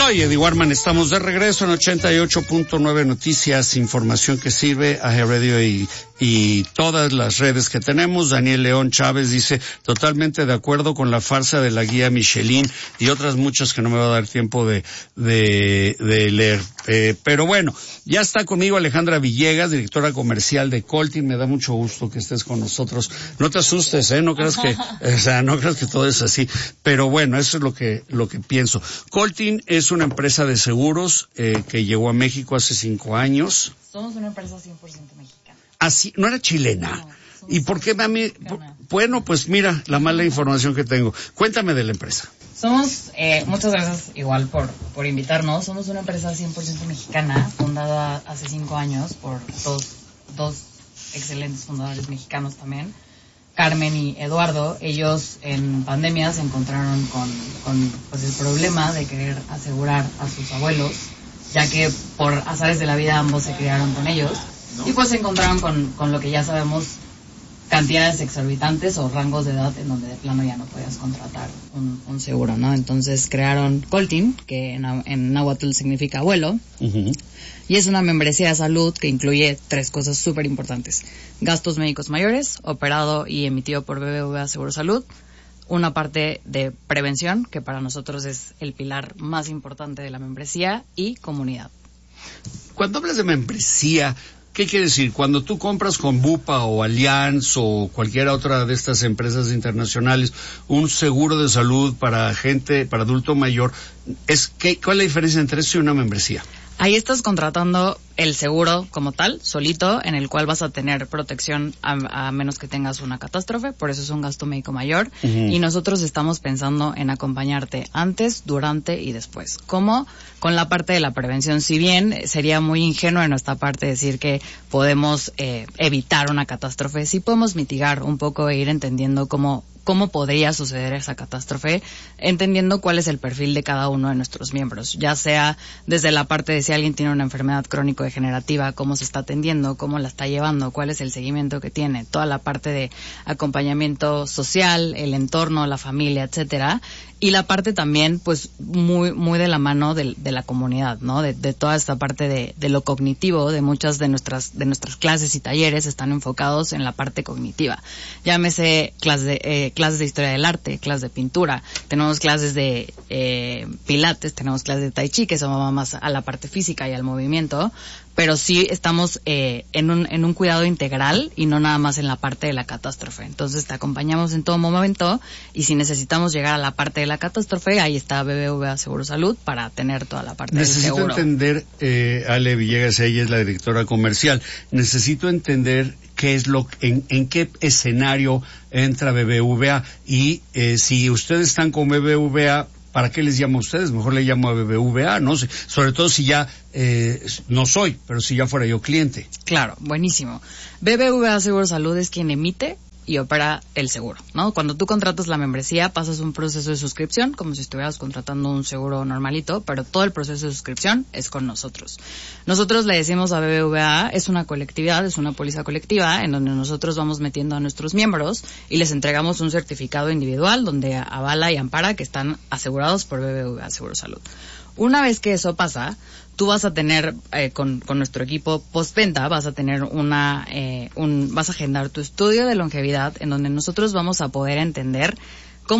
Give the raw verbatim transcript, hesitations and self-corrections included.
Soy Eddie Warman, estamos de regreso en ochenta y ocho punto nueve Noticias, información que sirve a Radio y, y todas las redes que tenemos. Daniel León Chávez dice, totalmente de acuerdo con la farsa de la guía Michelin y otras muchas que no me va a dar tiempo de, de, de leer. Eh, pero bueno, ya está conmigo Alejandra Villegas, directora comercial de Coltin. Me da mucho gusto que estés con nosotros. No te asustes, eh, no creas que, o sea, no creas que todo es así. Pero bueno, eso es lo que, lo que pienso. Coltin es una empresa de seguros eh, que llegó a México hace cinco años. Somos una empresa cien por ciento mexicana. Así, ¿no era chilena? No, ¿y por qué a mí? Por, bueno, pues mira, la mala información que tengo. Cuéntame de la empresa. Somos, eh, muchas gracias igual por, por invitarnos. Somos una empresa cien por ciento mexicana, fundada hace cinco años por dos, dos excelentes fundadores mexicanos también, Carmen y Eduardo. Ellos en pandemia se encontraron con, con pues el problema de querer asegurar a sus abuelos, ya que por azares de la vida ambos se criaron con ellos, y pues se encontraron con, con lo que ya sabemos, cantidades exorbitantes o rangos de edad en donde de plano ya no podías contratar un, un seguro, ¿no? Entonces crearon Coltin, que en, en náhuatl significa abuelo, uh-huh. Y es una membresía de salud que incluye tres cosas súper importantes: gastos médicos mayores, operado y emitido por B B V A Seguro Salud, una parte de prevención, que para nosotros es el pilar más importante de la membresía, y comunidad. Cuando hablas de membresía, ¿qué quiere decir? Cuando tú compras con Bupa o Allianz o cualquier otra de estas empresas internacionales un seguro de salud para gente, para adulto mayor, es ¿qué, ¿cuál es la diferencia entre eso y una membresía? Ahí estás contratando el seguro como tal, solito, en el cual vas a tener protección a, a menos que tengas una catástrofe, por eso es un gasto médico mayor, uh-huh. Y nosotros estamos pensando en acompañarte antes, durante y después. ¿Cómo? Con la parte de la prevención. Si bien sería muy ingenuo de nuestra parte decir que podemos eh, evitar una catástrofe, sí podemos mitigar un poco e ir entendiendo cómo cómo podría suceder esa catástrofe, entendiendo cuál es el perfil de cada uno de nuestros miembros, ya sea desde la parte de si alguien tiene una enfermedad crónico-degenerativa, cómo se está atendiendo, cómo la está llevando, cuál es el seguimiento que tiene, toda la parte de acompañamiento social, el entorno, la familia, etcétera, y la parte también, pues, muy muy de la mano de, de la comunidad, ¿no? De, de toda esta parte de, de lo cognitivo, de muchas de nuestras de nuestras clases y talleres están enfocados en la parte cognitiva. Llámese clases de, eh, clases de historia del arte, clases de pintura, tenemos clases de eh, pilates, tenemos clases de tai chi, que son más a la parte física y al movimiento, pero sí estamos eh, en un en un cuidado integral y no nada más en la parte de la catástrofe. Entonces te acompañamos en todo momento, y si necesitamos llegar a la parte de la catástrofe, ahí está B B V A Seguro Salud para tener toda la parte Necesito del seguro. Necesito entender, eh, Ale Villegas, ella es la directora comercial, necesito entender qué es lo, en, en qué escenario entra B B V A, y eh, si ustedes están con B B V A, ¿para qué les llamo a ustedes? Mejor le llamo a B B V A, no sé, sobre todo si ya eh, no soy, pero si ya fuera yo cliente. Claro, buenísimo. B B V A Seguro Salud es quien emite y opera el seguro, ¿no? Cuando tú contratas la membresía, pasas un proceso de suscripción, como si estuvieras contratando un seguro normalito, pero todo el proceso de suscripción es con nosotros. Nosotros le decimos a B B V A, es una colectividad, es una póliza colectiva, en donde nosotros vamos metiendo a nuestros miembros y les entregamos un certificado individual donde avala y ampara que están asegurados por B B V A Seguro Salud. Una vez que eso pasa, tú vas a tener, eh, con, con nuestro equipo postventa, vas a tener una, eh, un, vas a agendar tu estudio de longevidad, en donde nosotros vamos a poder entender